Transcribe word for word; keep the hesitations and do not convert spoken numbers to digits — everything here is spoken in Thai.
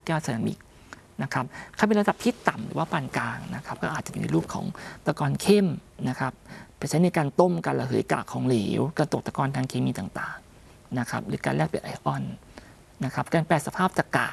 แก้วเซรามิกนะครับถ้าเป็นระดับที่ต่ำหรือว่าปานกลางนะครับก็อาจจะอยู่ในรูปของตะกอนเข้มนะครับไปใช้ในการต้มการระเหยกากของเหลวการตกตะกอนทางเคมีต่างๆนะครับหรือการแลกเปลี่ยนไอออนนะครับการแปลสภาพจากกาก